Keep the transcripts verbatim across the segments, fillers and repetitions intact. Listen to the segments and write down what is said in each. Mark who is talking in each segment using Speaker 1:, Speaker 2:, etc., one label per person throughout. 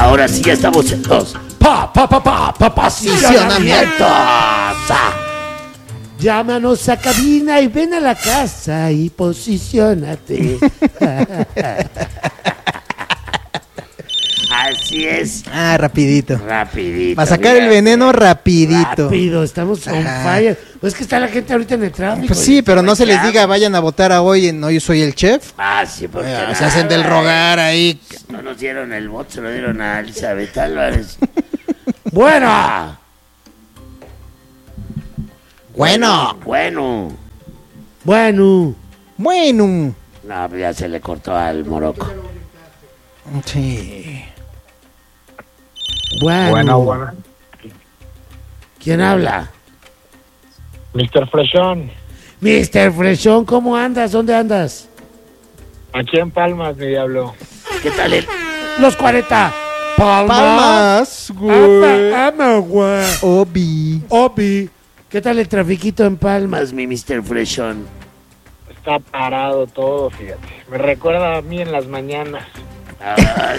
Speaker 1: Ahora sí ya estamos en dos. Pa, pa, pa, pa, pa, posicionamientos. Llámanos a cabina y ven a la casa y posiciónate. Así es.
Speaker 2: Ah, rapidito.
Speaker 1: Rapidito.
Speaker 2: Va a sacar el veneno rapidito.
Speaker 1: Rápido, estamos on
Speaker 2: Ajá.
Speaker 1: fire. Pues es que está la gente ahorita en el tráfico.
Speaker 2: Pues sí, pero no se les diga vayan a votar a hoy en Hoy Soy el Chef.
Speaker 1: Ah, sí, porque
Speaker 2: Eh,
Speaker 1: nada,
Speaker 2: se hacen del rogar ahí.
Speaker 1: No nos dieron el voto, se lo dieron a Elizabeth Álvarez. Bueno.
Speaker 2: Bueno.
Speaker 1: Bueno. Bueno.
Speaker 2: Bueno.
Speaker 1: No, pues ya se le cortó al Morocco.
Speaker 2: Sí.
Speaker 1: Bueno.
Speaker 3: Bueno, bueno.
Speaker 1: ¿Quién habla?
Speaker 3: mister Freshón,
Speaker 1: mister Freshón, ¿cómo andas? ¿Dónde andas?
Speaker 3: aquí en Palmas, mi diablo.
Speaker 1: ¿Qué tal el... Los cuarenta. Palmas.
Speaker 2: Palmas, güey.
Speaker 1: Ama, ama, güey.
Speaker 2: Obi.
Speaker 1: Obi. ¿Qué tal el trafiquito en Palmas, mi mister Freshón?
Speaker 3: Está parado todo, fíjate. Me recuerda a mí en las mañanas.
Speaker 1: Ah,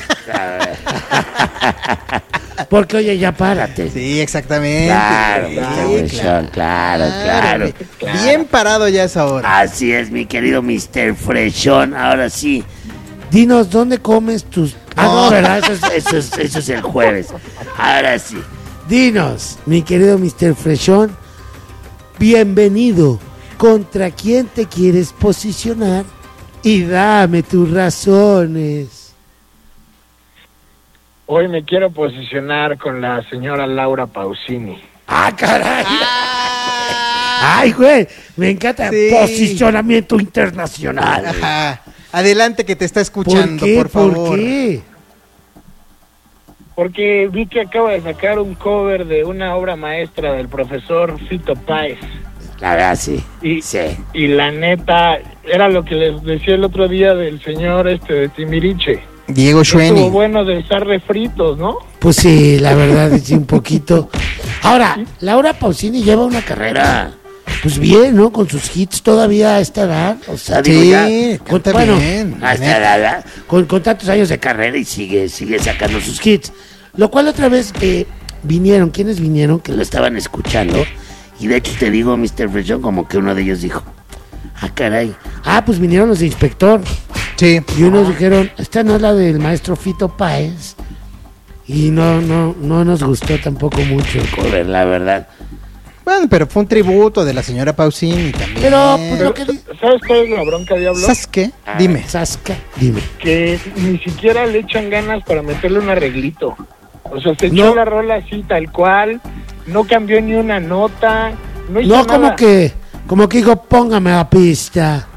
Speaker 1: porque oye, ya párate.
Speaker 2: Sí, exactamente.
Speaker 1: Claro,
Speaker 2: Sí,
Speaker 1: mister Freshón, claro, claro,
Speaker 3: claro.
Speaker 2: Bien parado ya es ahora.
Speaker 1: Así es, mi querido mister Freshón. Ahora sí, dinos, ¿dónde comes tus...? Ah, no,
Speaker 2: No.
Speaker 1: ¿verdad? Eso es, eso, es, eso es el jueves. Ahora sí, dinos, mi querido mister Freshón, bienvenido. ¿Contra quién te quieres posicionar? Y dame tus razones.
Speaker 3: Hoy me quiero posicionar con la señora Laura Pausini.
Speaker 1: ¡Ah, caray! ¡Ay, güey! Me encanta.
Speaker 2: Sí.
Speaker 1: Posicionamiento internacional.
Speaker 2: Ajá. Adelante que te está
Speaker 1: ¿Por
Speaker 2: escuchando,
Speaker 1: qué?
Speaker 2: por favor.
Speaker 1: ¿Por qué?
Speaker 3: Porque vi que acaba de sacar un cover de una obra maestra del profesor Fito Páez.
Speaker 1: La verdad, sí.
Speaker 3: Y,
Speaker 1: Sí.
Speaker 3: y la neta, era lo que les decía el otro día del señor este de Timiriche.
Speaker 2: Diego
Speaker 3: Estuvo
Speaker 2: Schwenny.
Speaker 3: bueno de estar refritos, ¿no?
Speaker 1: Pues sí, la verdad, sí, un poquito. Ahora, Laura Pausini lleva una carrera, pues bien, ¿no? Con sus hits todavía a esta edad. O sea, digo,
Speaker 2: Sí,
Speaker 1: ya. Con,
Speaker 2: canta
Speaker 1: bueno,
Speaker 2: bien,
Speaker 1: a esta
Speaker 2: neta.
Speaker 1: edad, ¿verdad? con, con tantos años de carrera y sigue, sigue sacando sus hits. Lo cual otra vez eh, vinieron, ¿quiénes vinieron? Que lo estaban escuchando. Y de hecho te digo, mister Freshón, como que uno de ellos dijo, ah, caray. Ah, pues vinieron los de Inspector.
Speaker 2: Sí.
Speaker 1: Y unos dijeron, esta no es la del maestro Fito Páez. Y no, no, no nos gustó tampoco mucho el cover, la verdad.
Speaker 2: Bueno, pero fue un tributo de la señora Pausini también.
Speaker 1: Pero, pues lo que di-
Speaker 3: ¿Sabes cuál es la bronca, Diablo?
Speaker 2: ¿Sabes qué?
Speaker 1: Ah,
Speaker 2: Dime.
Speaker 1: Sasca, dime.
Speaker 3: Que ni siquiera le echan ganas para meterle un arreglito. O sea, se echó
Speaker 1: No.
Speaker 3: la rola así tal cual, no cambió ni una nota, no hizo
Speaker 1: No,
Speaker 3: nada.
Speaker 1: como que, como que digo, póngame a la pista.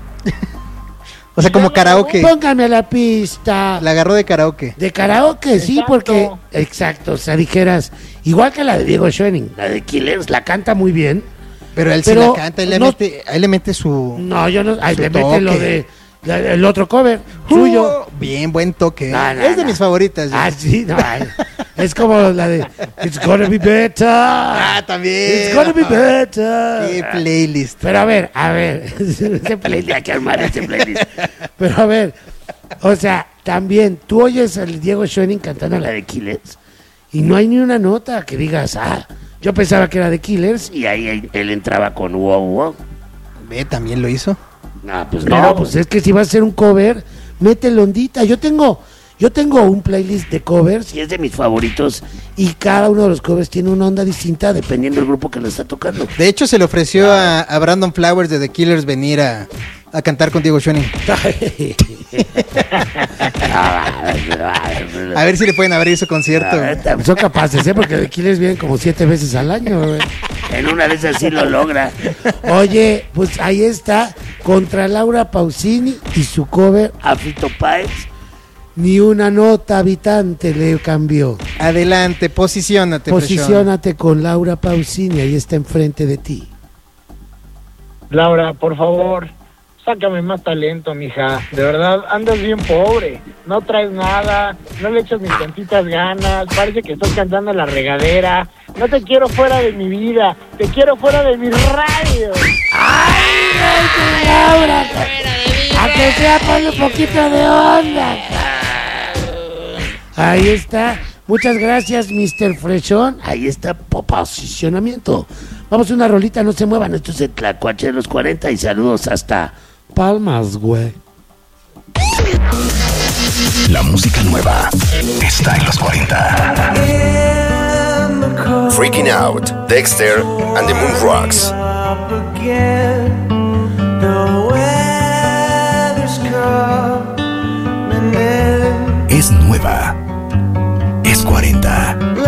Speaker 2: O sea, como karaoke.
Speaker 1: Póngame a la pista.
Speaker 2: La agarró de karaoke.
Speaker 1: De karaoke, sí,
Speaker 3: Exacto.
Speaker 1: porque, exacto, o sea, dijeras, igual que la de Diego Schwenning, la de Killers, la canta muy bien.
Speaker 2: Pero él sí
Speaker 1: Pero
Speaker 2: la canta, él le,
Speaker 1: no-
Speaker 2: mete, él le mete su...
Speaker 1: No, yo no, ahí
Speaker 2: Su
Speaker 1: le mete lo
Speaker 2: toque.
Speaker 1: de, la- el otro cover, suyo.
Speaker 2: Uh, bien, buen toque.
Speaker 1: No, no,
Speaker 2: es de
Speaker 1: no.
Speaker 2: mis favoritas. ya.
Speaker 1: Ah, sí, no, ay, es como la de It's gonna be better.
Speaker 2: Ah, también.
Speaker 1: It's gonna be better.
Speaker 2: Qué playlist.
Speaker 1: Pero a ver, a ver, ese playlist, hay que armar ese playlist. Pero a ver, o sea, también tú oyes al Diego Schwenning cantando la de Killers y no hay ni una nota que digas, ah, yo pensaba que era de Killers y ahí él, él entraba con wow, wow.
Speaker 2: Ve, también lo hizo.
Speaker 1: No, pues no,
Speaker 3: Pero-
Speaker 1: pues es que si vas a hacer un cover, métele ondita. Yo tengo, yo tengo un playlist de covers y es de mis favoritos y cada uno de los covers tiene una onda distinta dependiendo del grupo que lo está tocando.
Speaker 2: De hecho, se le ofreció a, a Brandon Flowers de The Killers venir a, a cantar con Diego Schwenning. A ver si le pueden abrir su concierto.
Speaker 1: Ah, son capaces, ¿eh? Porque de Killers vienen como siete veces al año, güey. En una de esas sí lo logra. Oye, pues ahí está, contra Laura Pausini y su cover a Fito Páez. Ni una nota habitante le cambió.
Speaker 2: Adelante, posiciónate. Freshón.
Speaker 1: Posiciónate con Laura Pausini, ahí está enfrente de ti.
Speaker 3: Laura, por favor, sácame más talento, mija. De verdad, andas bien pobre. No traes nada, no le echas ni tantitas ganas. Parece que estás cantando en la regadera. No te quiero fuera de mi vida, te quiero fuera de mi radio.
Speaker 1: ¡Ay, Laura! A que sea ponle un poquito de onda. Ahí está. Muchas gracias, mister Freshón. Ahí está, posicionamiento. Vamos a una rolita, no se muevan. Esto es el Tlacuache de los cuarenta y saludos hasta Palmas, güey.
Speaker 4: La música nueva está en los cuarenta. Freaking Out, Dexter and the Moon Rocks.